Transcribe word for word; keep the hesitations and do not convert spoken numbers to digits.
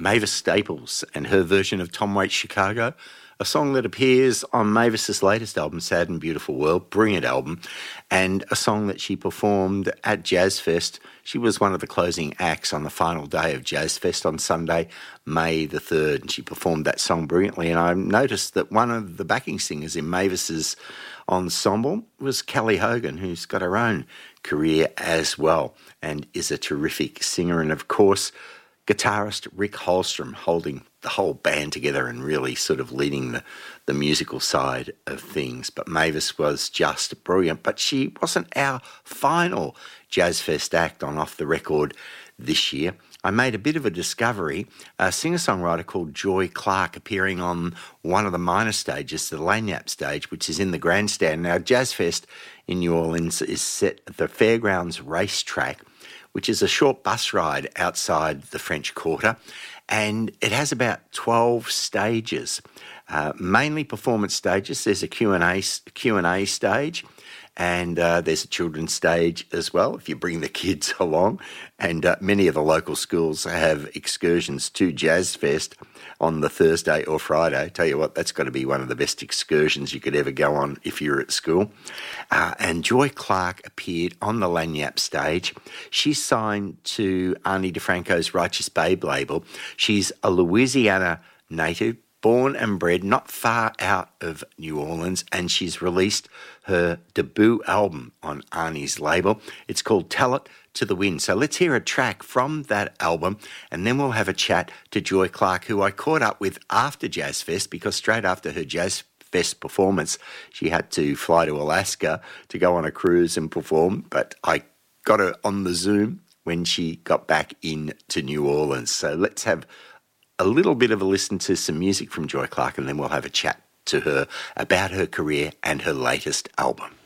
Mavis Staples and her version of Tom Waits' Chicago, a song that appears on Mavis's latest album, Sad and Beautiful World, brilliant album, and a song that she performed at Jazz Fest. She was one of the closing acts on the final day of Jazz Fest on Sunday, May the third, and she performed that song brilliantly. And I noticed that one of the backing singers in Mavis's ensemble was Kelly Hogan, who's got her own career as well and is a terrific singer. And of course, guitarist Rick Holstrom holding the whole band together and really sort of leading the, the musical side of things. But Mavis was just brilliant. But she wasn't our final Jazz Fest act on Off the Record this year. I made a bit of a discovery, a singer-songwriter called Joy Clark appearing on one of the minor stages, the Lagniappe stage, which is in the grandstand. Now, Jazz Fest in New Orleans is set at the Fairgrounds Racetrack, which is a short bus ride outside the French Quarter, and it has about twelve stages, uh, mainly performance stages. There's a Q and A, Q and A stage, and uh, there's a children's stage as well if you bring the kids along. And uh, many of the local schools have excursions to Jazz Fest on the Thursday or Friday. Tell you what, that's got to be one of the best excursions you could ever go on if you're at school. Uh, and Joy Clark appeared on the Lagniappe stage. She's signed to Arnie DeFranco's Righteous Babe label. She's a Louisiana native, born and bred not far out of New Orleans, and she's released her debut album on Arnie's label. It's called Tell It to the Wind. So let's hear a track from that album, and then we'll have a chat to Joy Clark, who I caught up with after Jazz Fest, because straight after her Jazz Fest performance, she had to fly to Alaska to go on a cruise and perform, but I got her on the Zoom when she got back into New Orleans. So let's have a little bit of a listen to some music from Joy Clark, and then we'll have a chat to her about her career and her latest album.